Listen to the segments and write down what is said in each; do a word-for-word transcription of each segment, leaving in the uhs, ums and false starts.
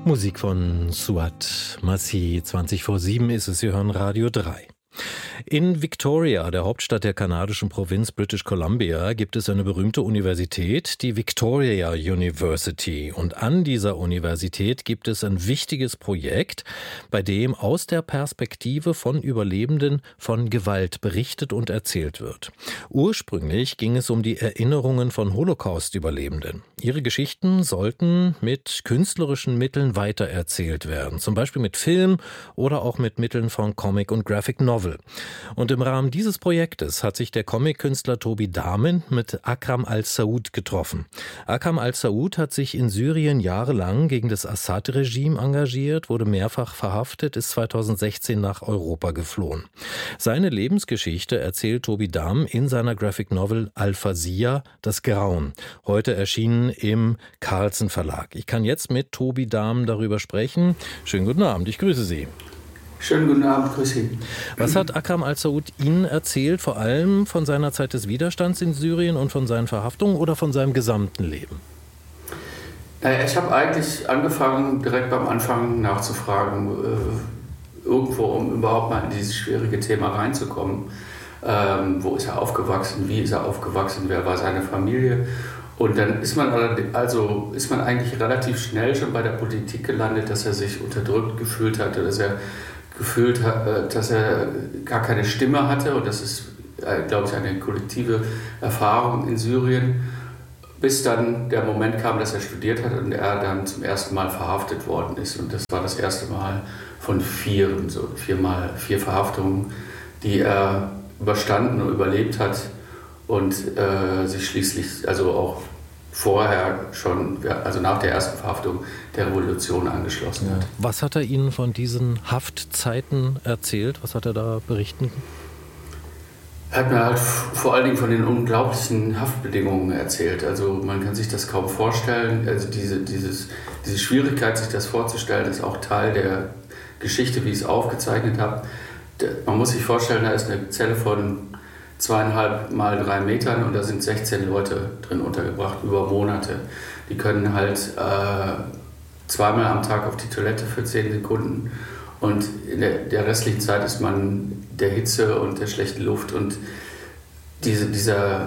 Musik von Suat Masih. zwanzig vor sieben ist es, Sie hören Radio drei. In Victoria, der Hauptstadt der kanadischen Provinz British Columbia, gibt es eine berühmte Universität, die Victoria University. Und an dieser Universität gibt es ein wichtiges Projekt, bei dem aus der Perspektive von Überlebenden von Gewalt berichtet und erzählt wird. Ursprünglich ging es um die Erinnerungen von Holocaust-Überlebenden. Ihre Geschichten sollten mit künstlerischen Mitteln weitererzählt werden, zum Beispiel mit Film oder auch mit Mitteln von Comic und Graphic Novel. Und im Rahmen dieses Projektes hat sich der Comic-Künstler Tobi Dahmen mit Akram al-Saud getroffen. Akram al-Saud hat sich in Syrien jahrelang gegen das Assad-Regime engagiert, wurde mehrfach verhaftet, ist zweitausendsechzehn nach Europa geflohen. Seine Lebensgeschichte erzählt Tobi Dahmen in seiner Graphic Novel Al-Fazia, das Grauen, heute erschienen im Carlsen Verlag. Ich kann jetzt mit Tobi Dahmen darüber sprechen. Schönen guten Abend, ich grüße Sie. Schönen guten Abend, grüß Sie. Was hat Akram al-Saud Ihnen erzählt, vor allem von seiner Zeit des Widerstands in Syrien und von seinen Verhaftungen oder von seinem gesamten Leben? Naja, ich habe eigentlich angefangen, direkt beim Anfang nachzufragen, äh, irgendwo, um überhaupt mal in dieses schwierige Thema reinzukommen. Ähm, wo ist er aufgewachsen, wie ist er aufgewachsen, wer war seine Familie? Und dann ist man, also ist man eigentlich relativ schnell schon bei der Politik gelandet, dass er sich unterdrückt gefühlt hatte, dass er gefühlt hat, dass er gar keine Stimme hatte. Und das ist, glaube ich, eine kollektive Erfahrung in Syrien, bis dann der Moment kam, dass er studiert hat und er dann zum ersten Mal verhaftet worden ist. Und das war das erste Mal von vier, so viermal, vier Verhaftungen, die er überstanden und überlebt hat und äh, sich schließlich, also auch vorher schon, also nach der ersten Verhaftung, der Revolution angeschlossen hat. Was hat er Ihnen von diesen Haftzeiten erzählt? Was hat er da berichten? Er hat mir halt vor allen Dingen von den unglaublichen Haftbedingungen erzählt. Also man kann sich das kaum vorstellen. Also diese, dieses, diese Schwierigkeit, sich das vorzustellen, ist auch Teil der Geschichte, wie ich es aufgezeichnet habe. Man muss sich vorstellen, da ist eine Zelle von zweieinhalb mal drei Metern und da sind sechzehn Leute drin untergebracht über Monate. Die können halt äh, zweimal am Tag auf die Toilette für zehn Sekunden und in der, der restlichen Zeit ist man der Hitze und der schlechten Luft und diese, dieser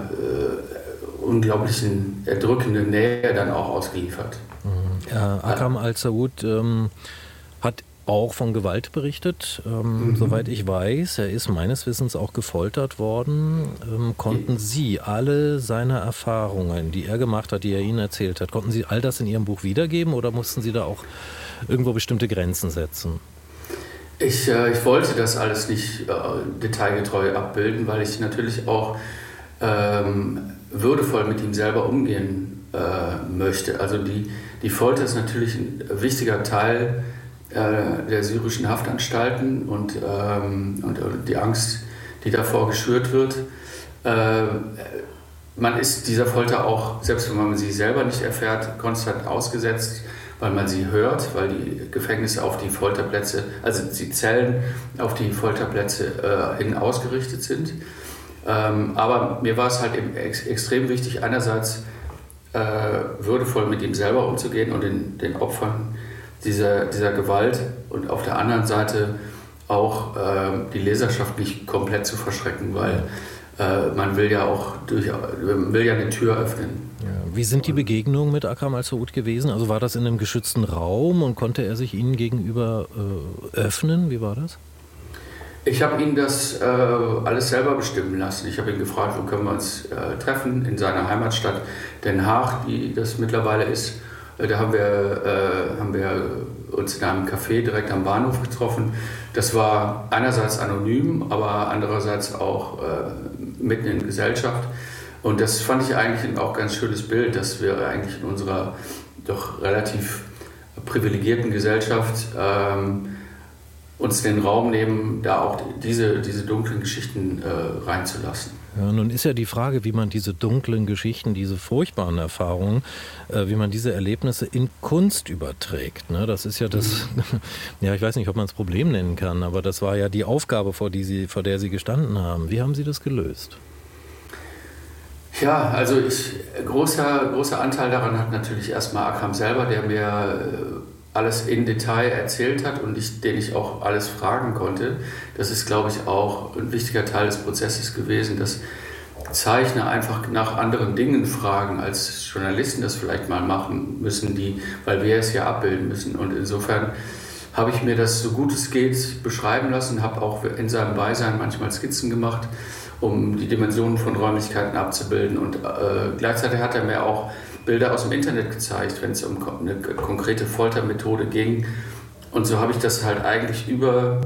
äh, unglaublichen, erdrückenden Nähe dann auch ausgeliefert. Mhm. Ja, Akram al-Saud ähm, hat auch von Gewalt berichtet, ähm, mhm. soweit ich weiß. Er ist meines Wissens auch gefoltert worden. Ähm, konnten Sie alle seine Erfahrungen, die er gemacht hat, die er Ihnen erzählt hat, konnten Sie all das in Ihrem Buch wiedergeben oder mussten Sie da auch irgendwo bestimmte Grenzen setzen? Ich, äh, ich wollte das alles nicht äh, detailgetreu abbilden, weil ich natürlich auch ähm, würdevoll mit ihm selber umgehen äh, möchte. Also die, die Folter ist natürlich ein wichtiger Teil der syrischen Haftanstalten und, ähm, und die Angst, die davor geschürt wird. Äh, man ist dieser Folter auch, selbst wenn man sie selber nicht erfährt, konstant ausgesetzt, weil man sie hört, weil die Gefängnisse auf die Folterplätze, also die Zellen auf die Folterplätze äh, hin ausgerichtet sind. Ähm, aber mir war es halt eben ex- extrem wichtig, einerseits äh, würdevoll mit ihm selber umzugehen und den, den Opfern Dieser, dieser Gewalt und auf der anderen Seite auch äh, die Leserschaft nicht komplett zu verschrecken, weil äh, man will ja auch durch, will ja eine Tür öffnen. Ja. Wie sind die Begegnungen mit Akram al-Saud gewesen? Also war das in einem geschützten Raum und konnte er sich Ihnen gegenüber äh, öffnen? Wie war das? Ich habe ihn das äh, alles selber bestimmen lassen. Ich habe ihn gefragt, wo können wir uns äh, treffen, in seiner Heimatstadt Den Haag, die das mittlerweile ist. Da haben wir, äh, haben wir uns in einem Café direkt am Bahnhof getroffen. Das war einerseits anonym, aber andererseits auch äh, mitten in Gesellschaft. Und das fand ich eigentlich auch ein ganz schönes Bild, dass wir eigentlich in unserer doch relativ privilegierten Gesellschaft ähm, uns den Raum nehmen, da auch diese, diese dunklen Geschichten äh, reinzulassen. Ja, nun ist ja die Frage, wie man diese dunklen Geschichten, diese furchtbaren Erfahrungen, äh, wie man diese Erlebnisse in Kunst überträgt. Ne? Das ist ja das, mhm. ja, ich weiß nicht, ob man es Problem nennen kann, aber das war ja die Aufgabe, vor, die Sie, vor der Sie gestanden haben. Wie haben Sie das gelöst? Ja, also ich, großer, großer Anteil daran hat natürlich erstmal Akram selber, der mir alles in Detail erzählt hat und ich, den ich auch alles fragen konnte. Das ist, glaube ich, auch ein wichtiger Teil des Prozesses gewesen, dass Zeichner einfach nach anderen Dingen fragen, als Journalisten das vielleicht mal machen müssen, die, weil wir es ja abbilden müssen. Und insofern habe ich mir das so gut es geht beschreiben lassen, habe auch in seinem Beisein manchmal Skizzen gemacht, um die Dimensionen von Räumlichkeiten abzubilden. Und äh, gleichzeitig hat er mir auch Bilder aus dem Internet gezeigt, wenn es um eine konkrete Foltermethode ging. Und so habe ich das halt eigentlich über,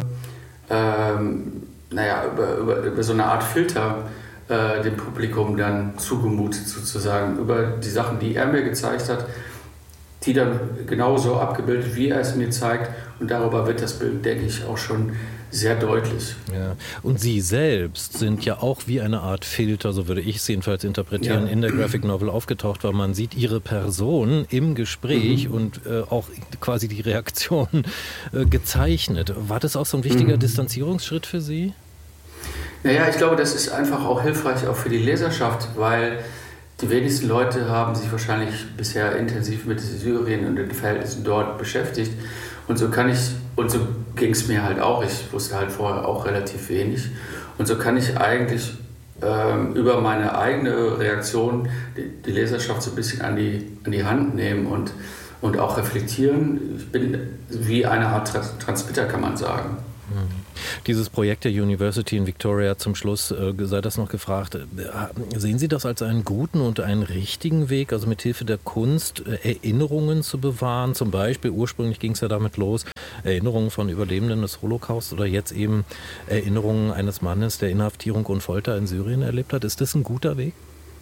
ähm, naja, über, über, über so eine Art Filter äh, dem Publikum dann zugemutet sozusagen, über die Sachen, die er mir gezeigt hat, die dann genauso abgebildet, wie er es mir zeigt. Und darüber wird das Bild, denke ich, auch schon sehr deutlich. Ja. Und Sie selbst sind ja auch wie eine Art Filter, so würde ich es jedenfalls interpretieren, ja. in der Graphic Novel aufgetaucht, weil man sieht Ihre Person im Gespräch mhm. und äh, auch quasi die Reaktion äh, gezeichnet. War das auch so ein wichtiger mhm. Distanzierungsschritt für Sie? Naja, ich glaube, das ist einfach auch hilfreich auch für die Leserschaft, weil die wenigsten Leute haben sich wahrscheinlich bisher intensiv mit Syrien und den Verhältnissen dort beschäftigt. Und so kann ich, und so ging es mir halt auch, ich wusste halt vorher auch relativ wenig. Und so kann ich eigentlich ähm, über meine eigene Reaktion die, die Leserschaft so ein bisschen an die, an die Hand nehmen und, und auch reflektieren. Ich bin wie eine Art Trans- Transmitter, kann man sagen. Dieses Projekt der University in Victoria zum Schluss, äh, sei das noch gefragt, äh, sehen Sie das als einen guten und einen richtigen Weg, also mit Hilfe der Kunst äh, Erinnerungen zu bewahren? Zum Beispiel, ursprünglich ging es ja damit los, Erinnerungen von Überlebenden des Holocaust oder jetzt eben Erinnerungen eines Mannes, der Inhaftierung und Folter in Syrien erlebt hat. Ist das ein guter Weg?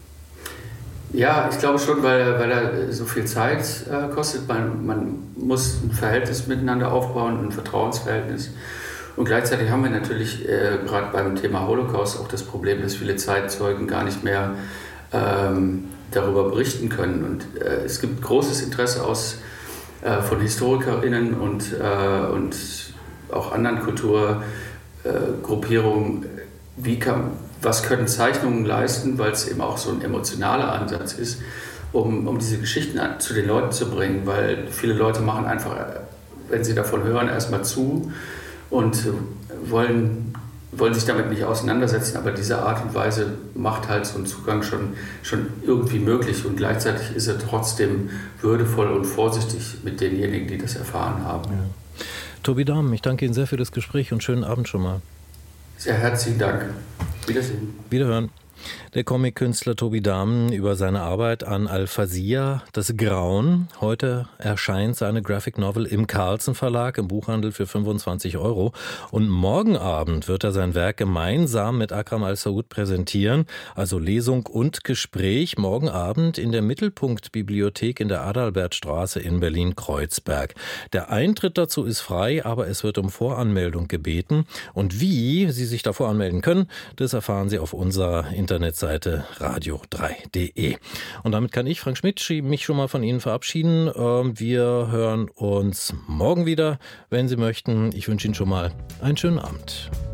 Ja, ich glaube schon, weil, weil er so viel Zeit äh, kostet. Man, man muss ein Verhältnis miteinander aufbauen, ein Vertrauensverhältnis. Und gleichzeitig haben wir natürlich äh, gerade beim Thema Holocaust auch das Problem, dass viele Zeitzeugen gar nicht mehr ähm, darüber berichten können. Und äh, es gibt großes Interesse aus, äh, von HistorikerInnen und, äh, und auch anderen Kulturgruppierungen, äh, wie kann, was können Zeichnungen leisten, weil es eben auch so ein emotionaler Ansatz ist, um, um diese Geschichten zu den Leuten zu bringen. Weil viele Leute machen einfach, wenn sie davon hören, erstmal zu und wollen, wollen sich damit nicht auseinandersetzen, aber diese Art und Weise macht halt so einen Zugang schon, schon irgendwie möglich und gleichzeitig ist er trotzdem würdevoll und vorsichtig mit denjenigen, die das erfahren haben. Ja. Tobi Dahmen, ich danke Ihnen sehr für das Gespräch und schönen Abend schon mal. Sehr herzlichen Dank. Wiedersehen. Wiederhören. Der Comic-Künstler Tobi Dahmen über seine Arbeit an Al-Fazia, das Grauen. Heute erscheint seine Graphic Novel im Carlsen Verlag, im Buchhandel für fünfundzwanzig Euro. Und morgen Abend wird er sein Werk gemeinsam mit Akram Al-Saud präsentieren. Also Lesung und Gespräch morgen Abend in der Mittelpunkt-Bibliothek in der Adalbertstraße in Berlin-Kreuzberg. Der Eintritt dazu ist frei, aber es wird um Voranmeldung gebeten. Und wie Sie sich da voranmelden können, das erfahren Sie auf unserer Internetseite. Internetseite radio drei punkt de. Und damit kann ich, Frank Schmidt, mich schon mal von Ihnen verabschieden. Wir hören uns morgen wieder, wenn Sie möchten. Ich wünsche Ihnen schon mal einen schönen Abend.